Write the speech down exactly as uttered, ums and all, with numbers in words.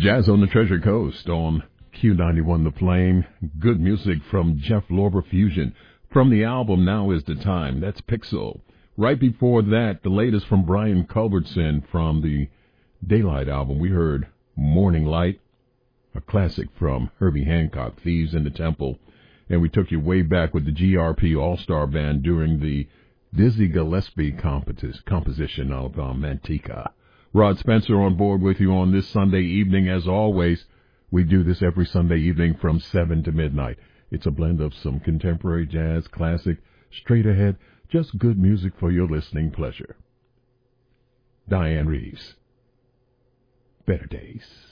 Jazz on the Treasure Coast on Q ninety-one The Flame. Good music from Jeff Lorber Fusion. From the album Now Is the Time. That's Pixel. Right before that, the latest from Brian Culbertson from the Daylight album. We heard Morning Light, a classic from Herbie Hancock, Thieves in the Temple. And we took you way back with the G R P All-Star Band during the Dizzy Gillespie compos- composition of uh, Manteca. Rod Spencer on board with you on this Sunday evening. As always, we do this every Sunday evening from seven to midnight. It's a blend of some contemporary jazz, classic, straight ahead, just good music for your listening pleasure. Diane Reeves. Better Days.